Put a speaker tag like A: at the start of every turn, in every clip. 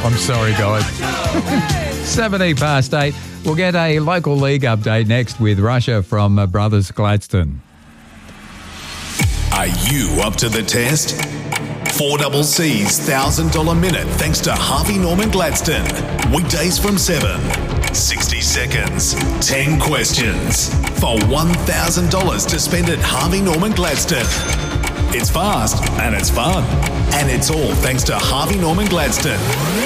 A: I'm sorry, guys. 17 past 8. We'll get a local league update next with Russia from Brothers Gladstone.
B: Are you up to the test? 4CC's $1,000 minute thanks to Harvey Norman Gladstone. Weekdays from 7. 60 seconds, 10 questions for $1,000 to spend at Harvey Norman Gladstone. It's fast and it's fun. And it's all thanks to Harvey Norman Gladstone.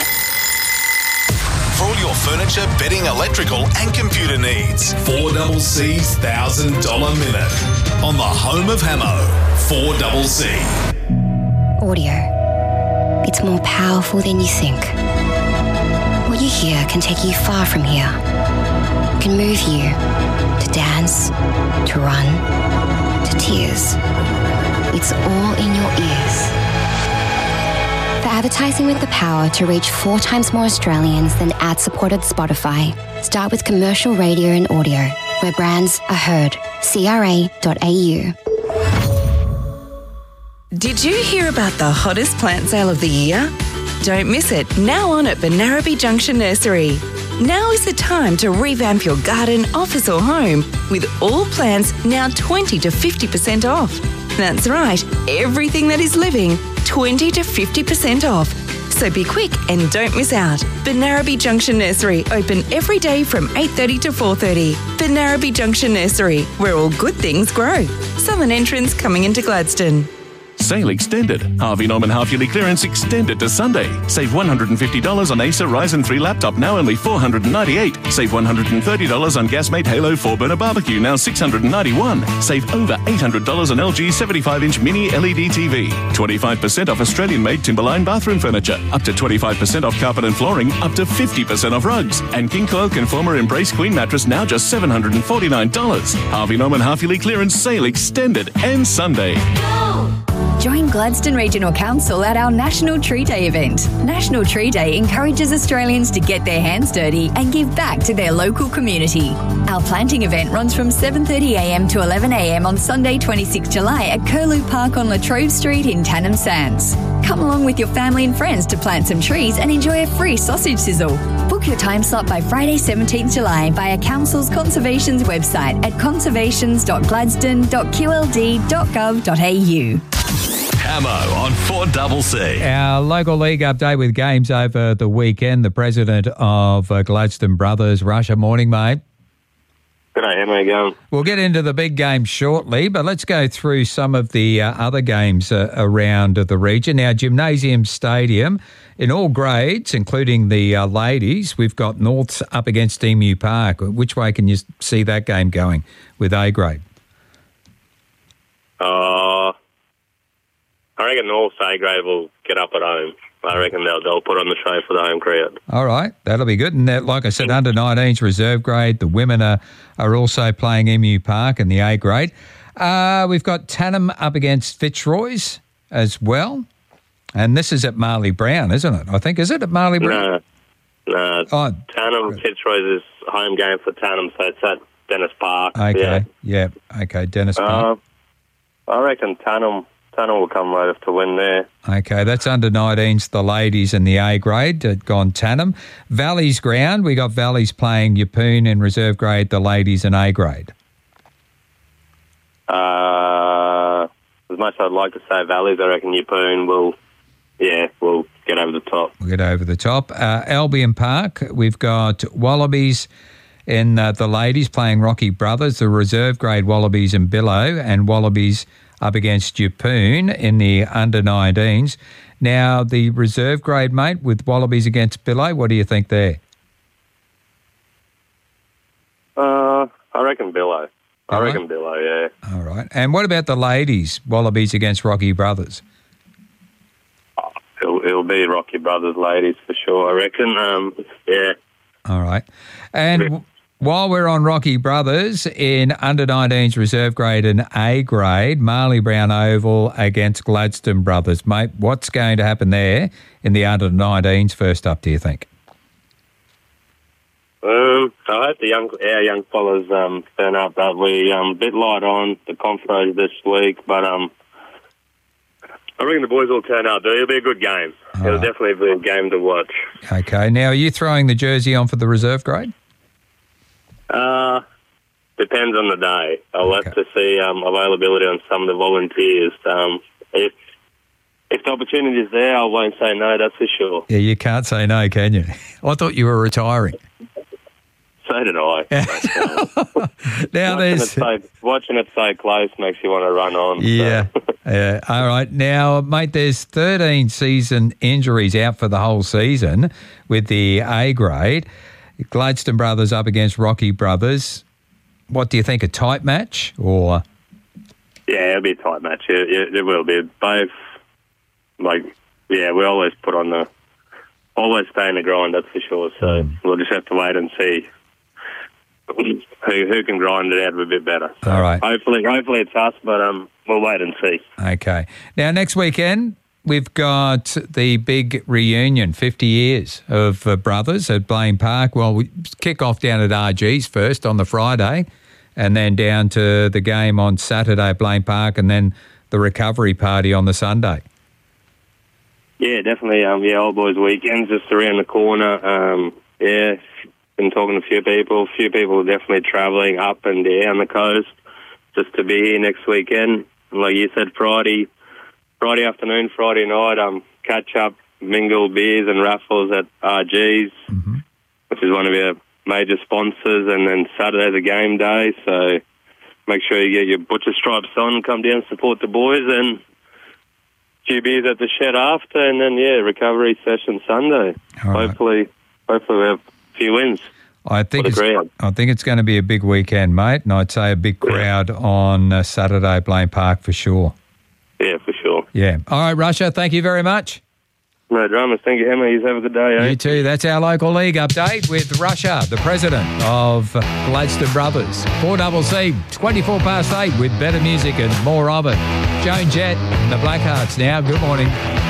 B: For all your furniture, bedding, electrical and computer needs. 4CC's $1,000 minute on the home of Hamo. 4CC.
C: Audio. It's more powerful than you think. What you hear can take you far from here. It can move you to dance, to run, to tears. It's all in your ears. For advertising with the power to reach 4 times more Australians than ad-supported Spotify, start with commercial radio and audio, where brands are heard. CRA.au.
D: Did you hear about the hottest plant sale of the year? Don't miss it, now on at Benarabi Junction Nursery. Now is the time to revamp your garden, office or home with all plants now 20 to 50% off. That's right, everything that is living, 20 to 50% off. So be quick and don't miss out. Benarabi Junction Nursery, open every day from 8:30 to 4:30. Benarabi Junction Nursery, where all good things grow. Southern entrance coming into Gladstone.
E: Sale extended. Harvey Norman half-yearly clearance extended to Sunday. Save $150 on Acer Ryzen 3 laptop, now only $498. Save $130 on Gasmate Halo 4-burner barbecue, now $691. Save over $800 on LG 75-inch mini LED TV. 25% off Australian-made Timberline bathroom furniture. Up to 25% off carpet and flooring. Up to 50% off rugs. And King Coil Conformer Embrace Queen mattress, now just $749. Harvey Norman half-yearly clearance sale extended and Sunday.
F: Join Gladstone Regional Council at our National Tree Day event. National Tree Day encourages Australians to get their hands dirty and give back to their local community. Our planting event runs from 7:30am to 11am on Sunday 26 July at Curlew Park on Latrobe Street in Tannum Sands. Come along with your family and friends to plant some trees and enjoy a free sausage sizzle. Book your time slot by Friday 17th July via Council's Conservation's website at conservations.gladstone.qld.gov.au.
B: Hamo on 4CC.
A: Our local league update with games over the weekend. The president of Gladstone Brothers, Russia. Morning, mate.
G: G'day, how are you going?
A: We'll get into the big game shortly, but let's go through some of the other games around the region. Now, Gymnasium Stadium, in all grades, including the ladies, we've got Norths up against Emu Park. Which way can you see that game going with A grade?
G: I reckon North's A grade will get up at home. I reckon they'll put on the show for the home crowd.
A: All right, that'll be good. And like I said, under 19s reserve grade. The women are also playing Emu Park in the A grade. We've got Tannum up against Fitzroy's as well. And this is at Marley Brown, isn't it? I think, is it at Marley Brown?
G: No.
A: Oh,
G: Tannum, Fitzroy's is home game for Tannum, so it's at Dennis Park.
A: Okay, yeah. Okay, Dennis Park.
G: I reckon Tannum will come right off to win there.
A: Okay, that's under 19s, the ladies in the A grade, gone Tannum. Valley's ground, we got Valley's playing Yeppoon in reserve grade, the ladies in A grade.
G: As much as I'd like to say Valley's, I reckon Yeppoon will get over the top.
A: We'll get over the top. Albion Park, we've got Wallabies in the ladies playing Rocky Brothers, the reserve grade Wallabies in Billow, and Wallabies up against Yeppoon in the under-19s. Now, the reserve grade, mate, with Wallabies against Billow, what do you think there?
G: I reckon Billow. I reckon Billow, yeah.
A: All right. And what about the ladies, Wallabies against Rocky Brothers?
G: It'll be Rocky Brothers ladies for sure, I reckon. Yeah.
A: All right. And while we're on Rocky Brothers, in under-19s reserve grade and A grade, Marley Brown Oval against Gladstone Brothers. Mate, what's going to happen there in the under-19s first up, do you think?
G: I hope our young fellas turn up, but we a bit light on the Confros this week, but I reckon the boys will turn up. It'll be a good game. It'll definitely be a game to watch.
A: Okay. Now, are you throwing the jersey on for the reserve grade?
G: Depends on the day. I'll have to see availability on some of the volunteers. If the opportunity is there, I won't say no, that's for sure.
A: Yeah, you can't say no, can you? I thought you were retiring.
G: So did I.
A: Now
G: watching it so close makes you want to run on.
A: Yeah. Yeah. All right. Now, mate, there's 13 season injuries out for the whole season with the A grade. Gladstone Brothers up against Rocky Brothers. What do you think, a tight match or?
G: Yeah, it'll be a tight match. It will be. Both, we always put on always stay in the grind, that's for sure. So we'll just have to wait and see who can grind it out a bit better. So
A: all right.
G: Hopefully it's us, but we'll wait and see.
A: Okay. Now, next weekend, we've got the big reunion, 50 years of Brothers at Blaine Park. Well, we kick off down at RG's first on the Friday and then down to the game on Saturday at Blaine Park and then the recovery party on the Sunday.
G: Yeah, definitely. Old boys weekends just around the corner. Been talking to a few people. A few people are definitely travelling up and down the coast just to be here next weekend. And like you said, Friday afternoon, Friday night, catch up, mingle beers and raffles at RG's, which is one of our major sponsors. And then Saturday's a game day, so make sure you get your butcher stripes on, come down, support the boys, and few beers at the shed after, and then recovery session Sunday. Hopefully we have a few wins.
A: I think it's going to be a big weekend, mate, and I'd say a big crowd on Saturday at Blaine Park for sure.
G: Yeah, for sure.
A: Yeah. All right, Russia, thank you very much.
G: No dramas. Thank you, Emma. You have a good day, eh?
A: You too. That's our local league update with Russia, the president of Gladstone Brothers. 4CC, 8:24 with better music and more of it. Joan Jett and the Blackhearts now. Good morning.